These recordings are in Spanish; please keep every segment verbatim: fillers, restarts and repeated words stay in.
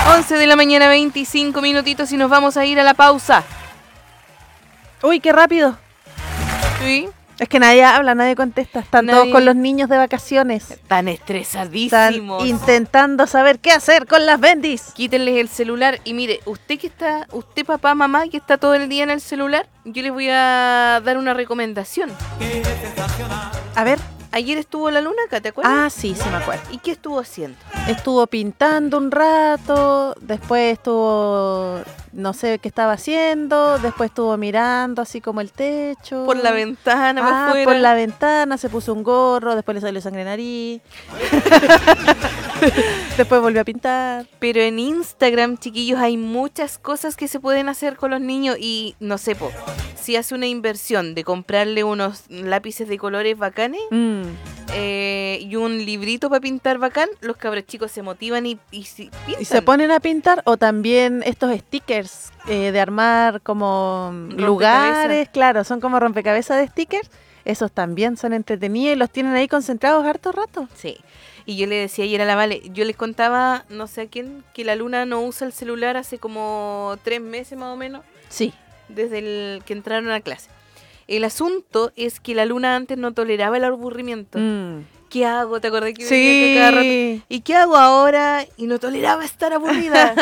once de la mañana, veinticinco minutitos y nos vamos a ir a la pausa. Uy, qué rápido. ¿Sí? Es que nadie habla, nadie contesta. Están Nadie. todos con los niños de vacaciones. Están Están estresadísimos. intentando saber qué hacer con las bendis. Quítenles el celular y mire, usted que está, usted papá, mamá, que está todo el día en el celular, yo les voy a dar una recomendación. A ver. Ayer estuvo la luna acá, ¿te acuerdas? Ah, sí, sí me acuerdo. ¿Y qué estuvo haciendo? Estuvo pintando un rato, después estuvo, no sé qué estaba haciendo, después estuvo mirando así como el techo. Por la ventana, por Ah, fuera. por la ventana, se puso un gorro, después le salió sangre en nariz. Después volvió a pintar. Pero en Instagram, chiquillos, hay muchas cosas que se pueden hacer con los niños y no sé, po, si hace una inversión de comprarle unos lápices de colores bacanes Mm. eh, y un librito para pintar bacán, los cabros chicos se motivan y, y, si- pintan. Y se ponen a pintar, o también estos stickers eh, de armar como lugares, claro, son como rompecabezas de stickers. Esos también son entretenidos y los tienen ahí concentrados harto rato. Sí. Y yo le decía ayer a la Vale, yo les contaba, no sé a quién, que la Luna no usa el celular hace como tres meses más o menos, Sí. desde el que entraron a clase. El asunto es que la Luna antes no toleraba el aburrimiento. Mm. ¿Qué hago? ¿Te acordás que Sí. venía acá cada rato? ¿Y qué hago ahora? Y no toleraba estar aburrida.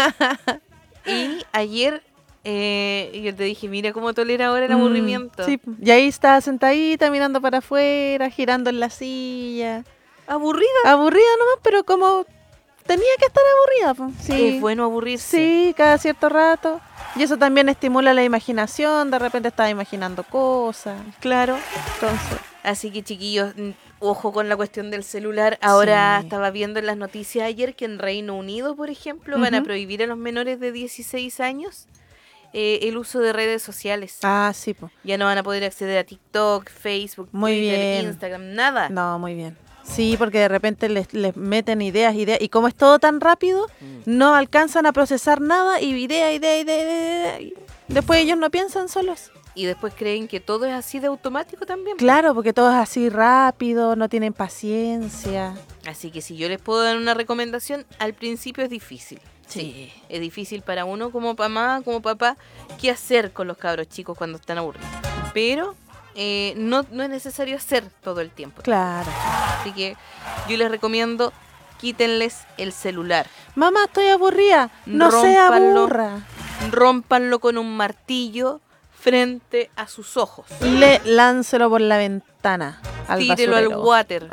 Y ayer eh, yo te dije, mira cómo tolera ahora el Mm, aburrimiento. sí. Y ahí estaba sentadita mirando para afuera, girando en la silla. ¿Aburrida? Aburrida nomás, pero como tenía que estar aburrida. Po. Sí. Es bueno aburrirse. Sí, cada cierto rato. Y eso también estimula la imaginación, de repente estaba imaginando cosas. Claro. Entonces, Así que, chiquillos, mm, ojo con la cuestión del celular. Ahora Sí. estaba viendo en las noticias ayer que en Reino Unido, por ejemplo, van a Ujú. prohibir a los menores de dieciséis años eh, el uso de redes sociales. ah, sí, pues. Ya no van a poder acceder a TikTok, Facebook, Muy Twitter, bien. Instagram, nada. No, muy bien. Sí, porque de repente les, les meten ideas, ideas, y como es todo tan rápido, Mm. no alcanzan a procesar nada, y idea, idea, idea, idea, y después ellos no piensan solos. Y después creen que todo es así de automático también. Claro, porque todo es así rápido, no tienen paciencia. Así que si yo les puedo dar una recomendación, al principio es difícil. Es difícil para uno como mamá, como papá, qué hacer con los cabros chicos cuando están aburridos. Pero eh, no, no es necesario hacer todo el tiempo. Claro. Así que yo les recomiendo, quítenles el celular. Mamá, estoy aburrida. No se Rómpanlo. aburra. Rómpanlo con un martillo frente a sus ojos. Le láncelo por la ventana al Tírelo al basurero. water,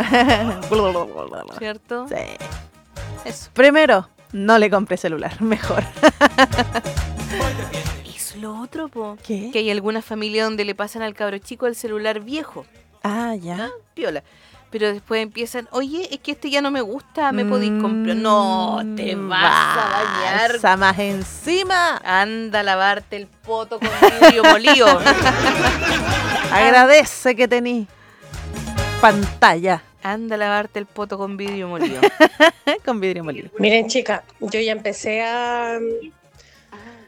¿cierto? Sí. Eso. Primero, no le compre celular, mejor. Eso es lo otro, po. ¿Qué? Que hay algunas familias donde le pasan al cabro chico el celular viejo. Ah, ya. Piola. Pero después empiezan, oye, es que este ya no me gusta, me podéis comprar. No, te vas a bañar. Pasa más encima. Anda a lavarte el poto con vidrio molido. Agradece que tení pantalla Anda a lavarte el poto con vidrio molido. con vidrio molido. Miren, chicas, yo ya empecé a,